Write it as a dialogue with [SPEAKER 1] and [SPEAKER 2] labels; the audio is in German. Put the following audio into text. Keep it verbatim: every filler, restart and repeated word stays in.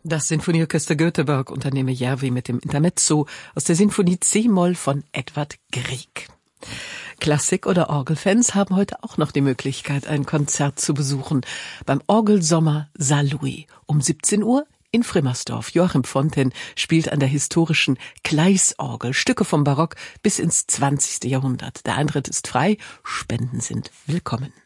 [SPEAKER 1] Das Sinfonieorchester Göteborg unter Neeme Järvi mit dem Intermezzo aus der Sinfonie C-Moll von Edvard Grieg. Klassik- oder Orgelfans haben heute auch noch die Möglichkeit, ein Konzert zu besuchen. Beim Orgelsommer Saarlouis um siebzehn Uhr in Frimmersdorf. Joachim Fonten spielt an der historischen Kleisorgel Stücke vom Barock bis ins zwanzigste Jahrhundert. Der Eintritt ist frei, Spenden sind willkommen.